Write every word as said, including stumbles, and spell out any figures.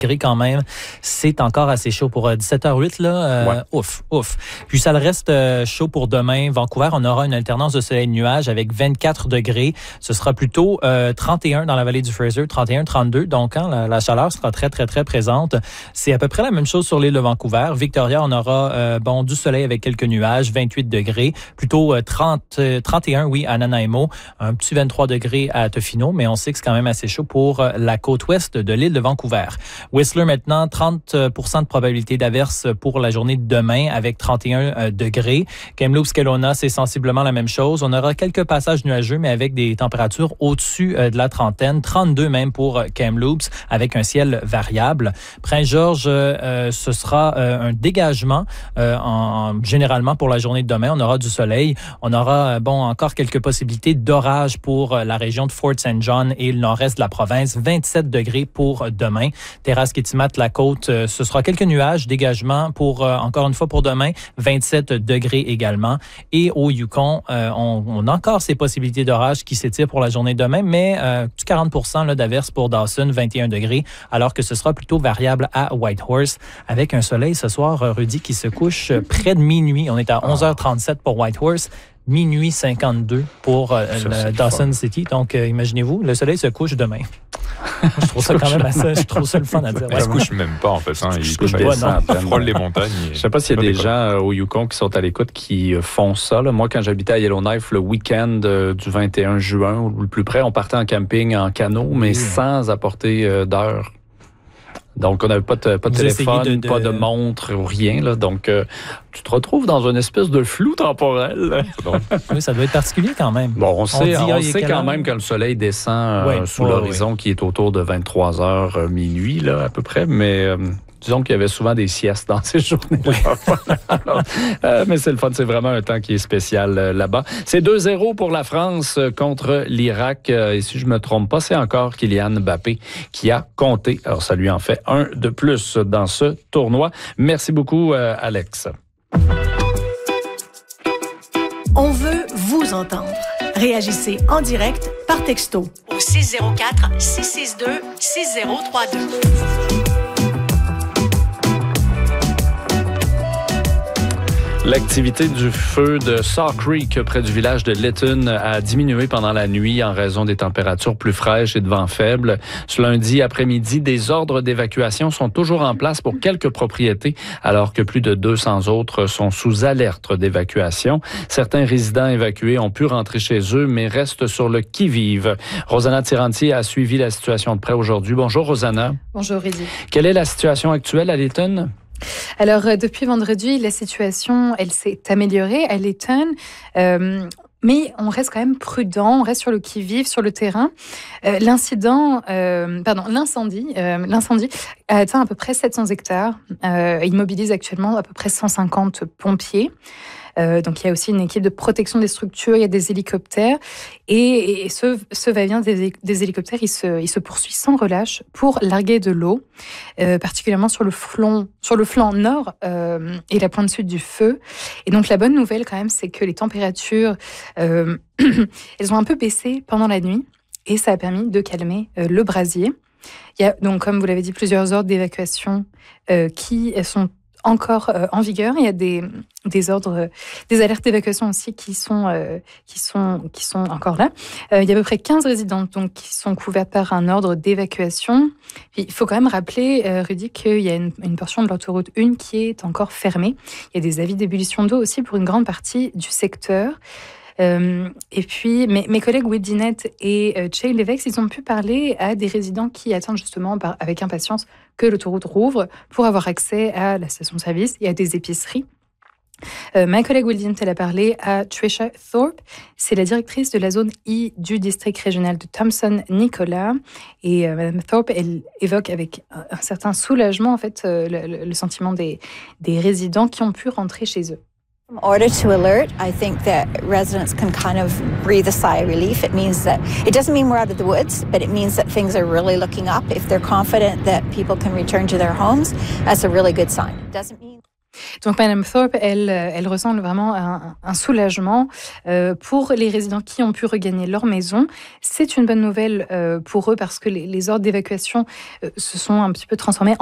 degrés quand même, c'est encore assez chaud pour euh, dix-sept heures huit là. Euh, ouais. Ouf, ouf. Puis ça le reste euh, chaud pour demain. Vancouver, on aura une alternance de soleil et de nuages avec vingt-quatre degrés. Ce sera plutôt euh, trente et un dans la vallée du Fraser, trente et un, trente-deux. Donc, hein, la, la chaleur sera très, très, très présente. C'est à peu près la même chose sur l'île de Vancouver. Victoria, on aura euh, bon du soleil avec quelques nuages, vingt-huit degrés. Plutôt euh, trente, euh, trente et un, oui, à Nanaimo. Un petit vingt-trois degrés à Tofino, mais on sait que c'est quand même assez chaud pour euh, la côte ouest de l'île de Vancouver. Whistler, maintenant, trente pour cent de probabilité d'averse pour la journée de demain avec trente et un degrés. Kamloops, Kelowna, c'est sensiblement la même chose. On aura quelques passages nuageux, mais avec des températures au-dessus de la trentaine. trente-deux même pour Kamloops, avec un ciel variable. Prince-Georges, euh, ce sera euh, un dégagement euh, en, généralement pour la journée de demain. On aura du soleil. On aura, bon, encore quelques possibilités d'orage pour la région de Fort Saint John et le nord-est de la province. vingt-sept degrés pour demain. Terrasse-Kitimat, la côte, euh, ce sera quelques nuages, dégagement pour, euh, encore une fois pour demain, vingt-sept degrés également. Et au Yukon, euh, on, on a encore ces possibilités d'orage qui s'étirent pour la journée de demain, mais euh, du quarante pour cent là, d'averse pour Dawson, vingt et un degrés, alors que ce sera plutôt variable à Whitehorse, avec un soleil ce soir, Rudy, qui se couche près de minuit. On est à onze heures trente-sept pour Whitehorse. Minuit cinquante-deux pour euh, le Dawson fun. City. Donc, euh, imaginez-vous, le soleil se couche demain. Je trouve ça quand même assez, je trouve ça le fun à dire. Il ne se couche même pas, en fait. Hein. Il se couche pas, non. Il frôle les montagnes. Je ne sais pas s'il y a des gens euh, au Yukon qui sont à l'écoute qui font ça. Là. Moi, quand j'habitais à Yellowknife, le week-end euh, du vingt et un juin, ou le plus près, on partait en camping en canot, mais oui. sans apporter euh, d'heure. Donc, on n'avait pas de, pas de téléphone, de, de... pas de montre ou rien. Là. Donc, euh, tu te retrouves dans une espèce de flou temporel. Oui, ça doit être particulier quand même. Bon, on sait, on dit, on sait quand même que le soleil descend euh, oui, sous oui, l'horizon oui. qui est autour de vingt-trois heures euh, minuit, là, à peu près. Mais euh, disons qu'il y avait souvent des siestes dans ces journées. Oui. Alors, euh, mais c'est le fun, c'est vraiment un temps qui est spécial euh, là-bas. C'est deux zéro pour la France euh, contre l'Irak. Euh, et si je ne me trompe pas, c'est encore Kylian Mbappé qui a compté. Alors, ça lui en fait un de plus dans ce tournoi. Merci beaucoup, euh, Alex. On veut vous entendre. Réagissez en direct par texto au six zéro quatre, six six deux, six zéro trois deux. L'activité du feu de Saw Creek près du village de Lytton a diminué pendant la nuit en raison des températures plus fraîches et de vents faibles. Ce lundi après-midi, des ordres d'évacuation sont toujours en place pour quelques propriétés, alors que plus de deux cents autres sont sous alerte d'évacuation. Certains résidents évacués ont pu rentrer chez eux, mais restent sur le qui-vive. Rosanna Tiranti a suivi la situation de près aujourd'hui. Bonjour, Rosanna. Bonjour, Rudy. Quelle est la situation actuelle à Lytton? Alors, euh, depuis vendredi, la situation, elle s'est améliorée à Lytton. Euh, mais on reste quand même prudent, on reste sur le qui-vive, sur le terrain. Euh, l'incident, euh, pardon, l'incendie, euh, l'incendie a atteint à peu près sept cents hectares. Euh, il mobilise actuellement à peu près cent cinquante pompiers. Euh, donc, il y a aussi une équipe de protection des structures, il y a des hélicoptères. Et, et ce, ce va-et-vient des, des hélicoptères, il se, il se poursuit sans relâche pour larguer de l'eau, euh, particulièrement sur le flanc, sur le flanc nord euh, et la pointe sud du feu. Et donc, la bonne nouvelle, quand même, c'est que les températures, euh, elles ont un peu baissé pendant la nuit. Et ça a permis de calmer euh, le brasier. Il y a donc, comme vous l'avez dit, plusieurs ordres d'évacuation euh, qui sont encore euh, en vigueur. Il y a des, des ordres, euh, des alertes d'évacuation aussi qui sont, euh, qui sont, qui sont encore là. Euh, il y a à peu près quinze résidentes donc, qui sont couvertes par un ordre d'évacuation. Puis, il faut quand même rappeler, euh, Rudy, qu'il y a une, une portion de l'autoroute un qui est encore fermée. Il y a des avis d'ébullition d'eau aussi pour une grande partie du secteur. Euh, et puis, mes, mes collègues Will Dinette et euh, Jay Lévesque, ils ont pu parler à des résidents qui attendent justement par, avec impatience que l'autoroute rouvre pour avoir accès à la station-service et à des épiceries. Euh, ma collègue Will Dinette, elle a parlé à Trisha Thorpe. C'est la directrice de la zone I du district régional de Thompson-Nicolas. Et euh, Mme Thorpe, elle évoque avec un, un certain soulagement en fait, euh, le, le sentiment des, des résidents qui ont pu rentrer chez eux. In order to alert, I think that residents can kind of breathe a sigh of relief. It means that, it doesn't mean we're out of the woods, but it means that things are really looking up. If they're confident that people can return to their homes, that's a really good sign. It doesn't mean... Donc, Madame Thorpe, elle, elle ressent vraiment un, un soulagement euh, pour les résidents qui ont pu regagner leur maison. C'est une bonne nouvelle euh, pour eux parce que les, les ordres d'évacuation euh, se sont un petit peu transformés